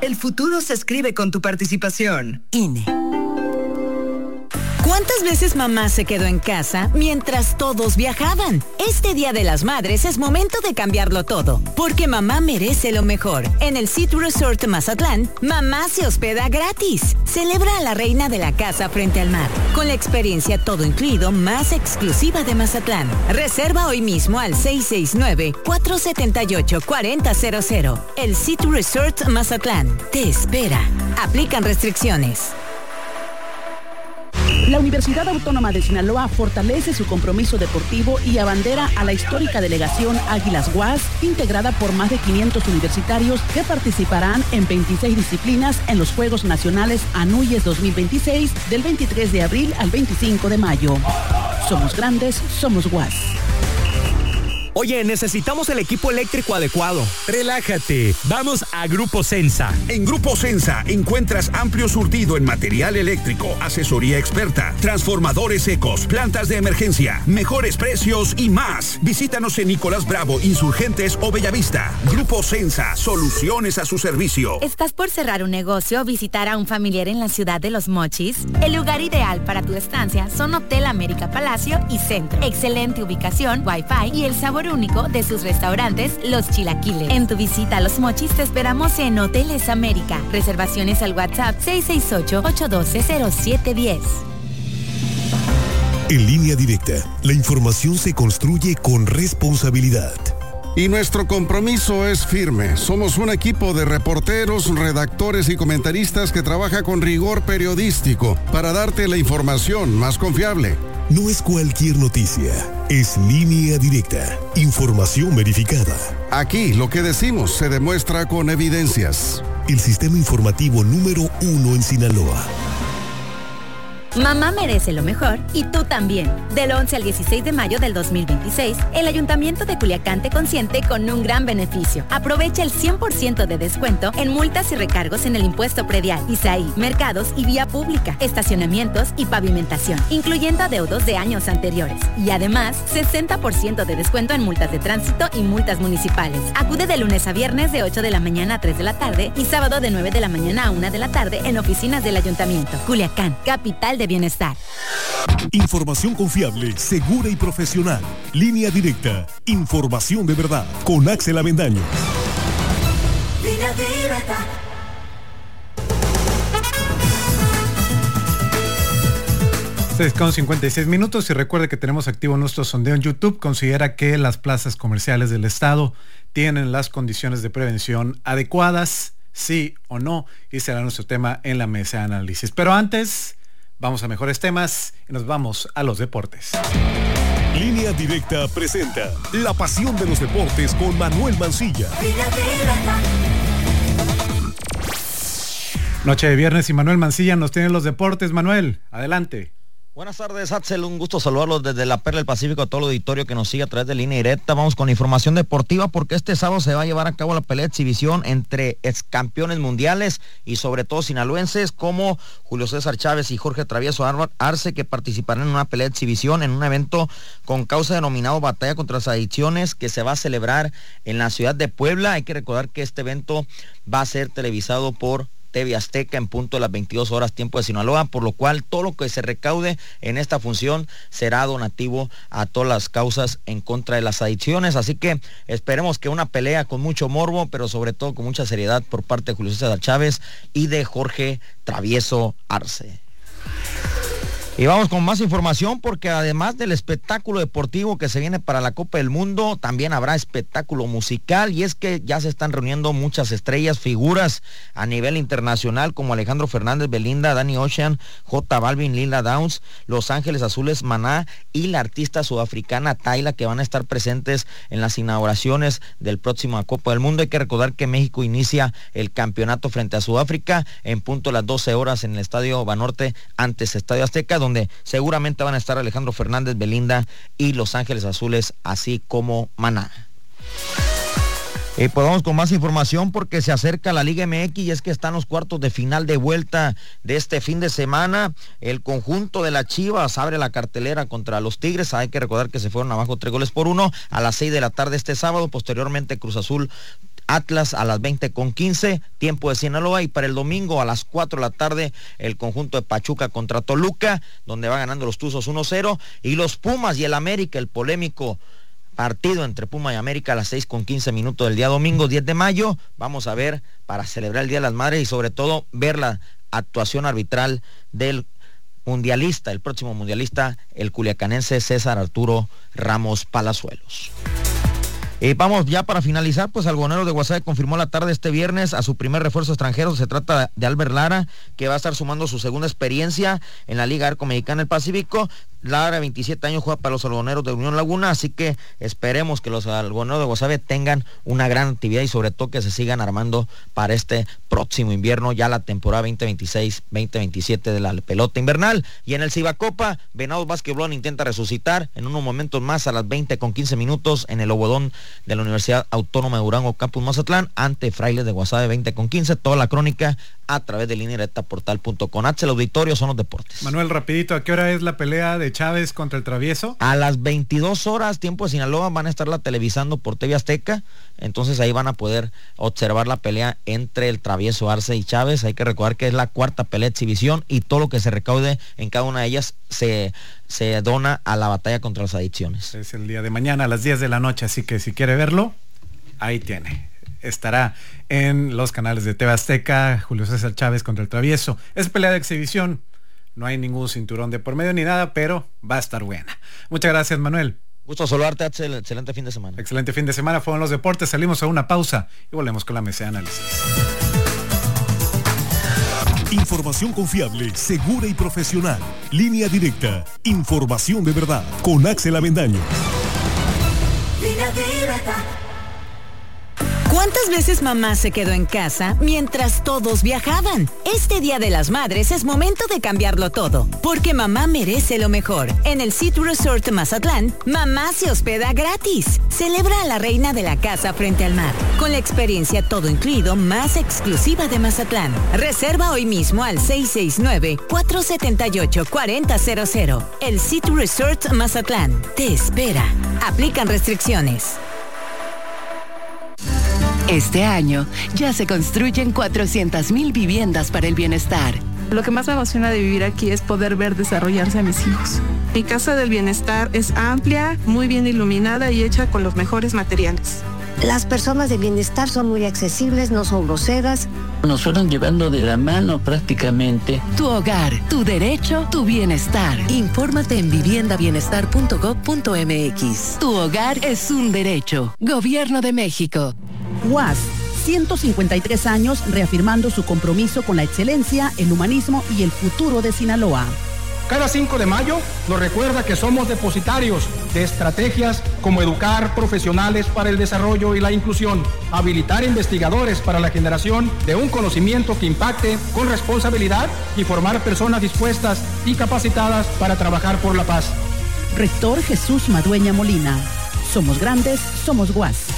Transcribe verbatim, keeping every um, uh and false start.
El futuro se escribe con tu participación. I N E. ¿Cuántas veces mamá se quedó en casa mientras todos viajaban? Este Día de las Madres es momento de cambiarlo todo, porque mamá merece lo mejor. En el City Resort Mazatlán, mamá se hospeda gratis. Celebra a la reina de la casa frente al mar, con la experiencia todo incluido más exclusiva de Mazatlán. Reserva hoy mismo al seis seis nueve, cuatro siete ocho, cuatro cero cero cero. El City Resort Mazatlán te espera. Aplican restricciones. La Universidad Autónoma de Sinaloa fortalece su compromiso deportivo y abandera a la histórica delegación Águilas U A S, integrada por más de quinientos universitarios que participarán en veintiséis disciplinas en los Juegos Nacionales Anuyes dos mil veintiséis del veintitrés de abril al veinticinco de mayo. Somos grandes, somos U A S. Oye, necesitamos el equipo eléctrico adecuado. Relájate, vamos a Grupo Sensa. En Grupo Sensa encuentras amplio surtido en material eléctrico, asesoría experta, transformadores secos, plantas de emergencia, mejores precios y más. Visítanos en Nicolás Bravo, Insurgentes o Bellavista. Grupo Sensa, soluciones a su servicio. ¿Estás por cerrar un negocio o visitar a un familiar en la ciudad de Los Mochis? El lugar ideal para tu estancia son Hotel América Palacio y Centro. Excelente ubicación, wifi y el sabor único de sus restaurantes, Los Chilaquiles. En tu visita a Los Mochis te esperamos en Hoteles América. Reservaciones al WhatsApp seis seis ocho, ocho uno dos, cero siete uno cero. En Línea Directa, la información se construye con responsabilidad. Y nuestro compromiso es firme. Somos un equipo de reporteros, redactores y comentaristas que trabaja con rigor periodístico para darte la información más confiable. No es cualquier noticia, es Línea Directa, información verificada. Aquí lo que decimos se demuestra con evidencias. El sistema informativo número uno en Sinaloa. Mamá merece lo mejor y tú también. Del once al dieciséis de mayo del dos mil veintiséis, el Ayuntamiento de Culiacán te consiente con un gran beneficio. Aprovecha el cien por ciento de descuento en multas y recargos en el impuesto predial, I S A I, mercados y vía pública, estacionamientos y pavimentación, incluyendo adeudos de años anteriores. Y además, sesenta por ciento de descuento en multas de tránsito y multas municipales. Acude de lunes a viernes de ocho de la mañana a tres de la tarde y sábado de nueve de la mañana a una de la tarde en oficinas del Ayuntamiento. Culiacán, capital de bienestar. Información confiable, segura y profesional. Línea Directa. Información de verdad. Con Axel Avendaño. Línea Directa. seis con cincuenta y seis minutos y recuerde que tenemos activo nuestro sondeo en YouTube. Considera que las plazas comerciales del estado tienen las condiciones de prevención adecuadas, sí o no, y será nuestro tema en la mesa de análisis. Pero antes, vamos a mejores temas y nos vamos a los deportes. Línea Directa presenta La Pasión de los Deportes con Manuel Mancilla. Noche de viernes y Manuel Mancilla nos tiene los deportes. Manuel, adelante. Buenas tardes, Axel, un gusto saludarlos desde la Perla del Pacífico a todo el auditorio que nos sigue a través de Línea Directa. Vamos con información deportiva porque este sábado se va a llevar a cabo la pelea de exhibición entre excampeones mundiales y sobre todo sinaloenses como Julio César Chávez y Jorge Travieso Arce, que participarán en una pelea de exhibición en un evento con causa denominado Batalla contra las Adicciones, que se va a celebrar en la ciudad de Puebla. Hay que recordar que este evento va a ser televisado por T V Azteca en punto de las veintidós horas tiempo de Sinaloa, por lo cual todo lo que se recaude en esta función será donativo a todas las causas en contra de las adicciones, así que esperemos que una pelea con mucho morbo, pero sobre todo con mucha seriedad por parte de Julio César Chávez y de Jorge Travieso Arce. Y vamos con más información porque además del espectáculo deportivo que se viene para la Copa del Mundo, también habrá espectáculo musical, y es que ya se están reuniendo muchas estrellas, figuras a nivel internacional como Alejandro Fernández, Belinda, Danny Ocean, J Balvin, Lila Downs, Los Ángeles Azules, Maná y la artista sudafricana Tayla, que van a estar presentes en las inauguraciones del próximo Copa del Mundo. Hay que recordar que México inicia el campeonato frente a Sudáfrica en punto a las doce horas en el Estadio Banorte, antes Estadio Azteca, donde seguramente van a estar Alejandro Fernández, Belinda y Los Ángeles Azules, así como Maná. Y pues vamos con más información porque se acerca la Liga M X y es que están los cuartos de final de vuelta de este fin de semana. El conjunto de las Chivas abre la cartelera contra los Tigres. Hay que recordar que se fueron abajo tres goles por uno a las seis de la tarde este sábado. Posteriormente Cruz Azul Atlas a las veinte con quince, tiempo de Sinaloa, y para el domingo a las cuatro de la tarde el conjunto de Pachuca contra Toluca, donde va ganando los Tuzos uno cero, y los Pumas y el América, el polémico partido entre Puma y América a las seis con quince minutos del día domingo diez de mayo, vamos a ver para celebrar el Día de las Madres y sobre todo ver la actuación arbitral del mundialista, el próximo mundialista, el culiacanense César Arturo Ramos Palazuelos. Y vamos ya para finalizar, pues Algodoneros de Guasave confirmó la tarde este viernes a su primer refuerzo extranjero. Se trata de Albert Lara, que va a estar sumando su segunda experiencia en la Liga Arco Mexicana del Pacífico. Lara, veintisiete años, juega para los Algodoneros de Unión Laguna, así que esperemos que los Algodoneros de Guasave tengan una gran actividad y sobre todo que se sigan armando para este próximo invierno, ya la temporada veinte veintiséis veinte veintisiete de la pelota invernal. Y en el Cibacopa, Venados Básquetbol intenta resucitar en unos momentos más a las veinte con quince minutos en el Obodón de la Universidad Autónoma de Durango, Campus Mazatlán, ante Frailes de Guasave, veinte con quince. Toda la crónica a través de línea directa portal punto com. El auditorio son los deportes. Manuel, rapidito, ¿a qué hora es la pelea de Chávez contra el Travieso? A las veintidós horas, tiempo de Sinaloa, van a estarla televisando por T V Azteca, entonces ahí van a poder observar la pelea entre el Travieso Arce y Chávez. Hay que recordar que es la cuarta pelea de exhibición y todo lo que se recaude en cada una de ellas se, se dona a la batalla contra las adicciones. Es el día de mañana a las diez de la noche, así que si quiere verlo, ahí tiene. Estará en los canales de T V Azteca, Julio César Chávez contra el Travieso. Es pelea de exhibición, no hay ningún cinturón de por medio ni nada, pero va a estar buena. Muchas gracias, Manuel. Gusto saludarte, Axel. Excelente fin de semana. Excelente fin de semana, fueron los deportes. Salimos a una pausa y volvemos con la mesa de análisis. Información confiable, segura y profesional. Línea directa. Información de verdad. Con Axel Avendaño. Línea directa. ¿Cuántas veces mamá se quedó en casa mientras todos viajaban? Este Día de las Madres es momento de cambiarlo todo, porque mamá merece lo mejor. En el City Resort Mazatlán, mamá se hospeda gratis. Celebra a la reina de la casa frente al mar, con la experiencia todo incluido más exclusiva de Mazatlán. Reserva hoy mismo al seis seis nueve, cuatro siete ocho, cuatro cero cero cero. El City Resort Mazatlán te espera. Aplican restricciones. Este año ya se construyen cuatrocientas mil viviendas para el bienestar. Lo que más me emociona de vivir aquí es poder ver desarrollarse a mis hijos. Mi casa del bienestar es amplia, muy bien iluminada y hecha con los mejores materiales. Las personas de bienestar son muy accesibles, no son groseras. Nos fueron llevando de la mano prácticamente. Tu hogar, tu derecho, tu bienestar. Infórmate en vivienda bienestar punto gob punto eme equis. Tu hogar es un derecho. Gobierno de México. U A S, ciento cincuenta y tres años reafirmando su compromiso con la excelencia, el humanismo y el futuro de Sinaloa. Cada cinco de mayo nos recuerda que somos depositarios de estrategias como educar profesionales para el desarrollo y la inclusión, habilitar investigadores para la generación de un conocimiento que impacte con responsabilidad y formar personas dispuestas y capacitadas para trabajar por la paz. Rector Jesús Madueña Molina. Somos grandes, somos U A S.